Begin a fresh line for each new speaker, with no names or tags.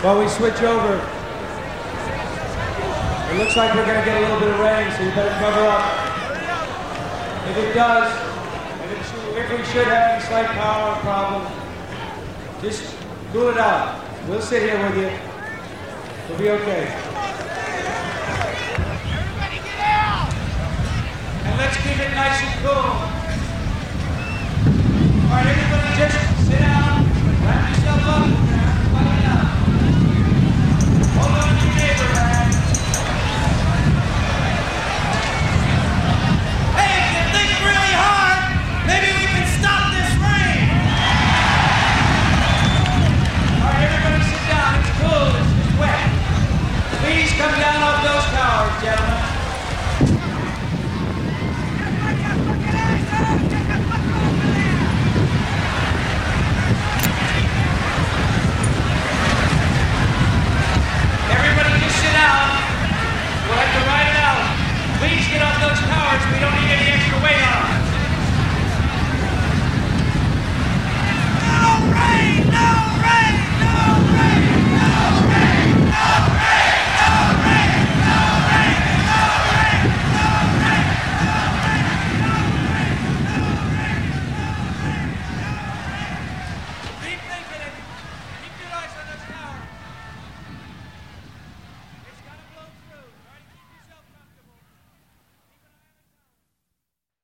While we switch over, it looks like we're going to get a little bit of rain, so you better cover up. If it does, if we should have any slight power problem, just cool it out. We'll sit here with you. We'll be okay.
Everybody get out!
And let's keep it nice and cool. All right, everybody just sit down, wrap yourself up. Hold on to your neighbor, man.
Hey, if you think really hard, maybe we can stop this rain!
All right, everybody sit down. It's cool. It's wet. Please come down.